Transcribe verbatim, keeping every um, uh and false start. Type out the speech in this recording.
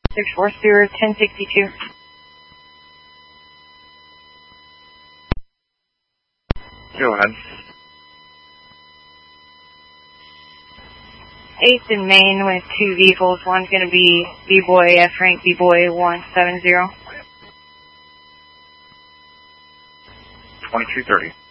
six four Stewart, ten sixty-two. Go ahead. eighth in Maine with two vehicles. One's going to be B-Boy, F rank B-Boy one seven zero. twenty-two thirty.